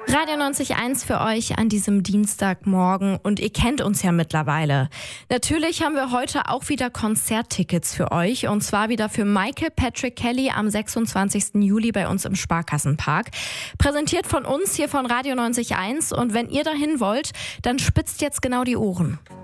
Radio 90.1 für euch an diesem Dienstagmorgen und ihr kennt uns ja mittlerweile. Natürlich haben wir heute auch wieder Konzerttickets für euch und zwar wieder für Michael Patrick Kelly am 26. Juli bei uns im Sparkassenpark. Präsentiert von uns hier von Radio 90.1 und wenn ihr dahin wollt, dann spitzt jetzt genau die Ohren.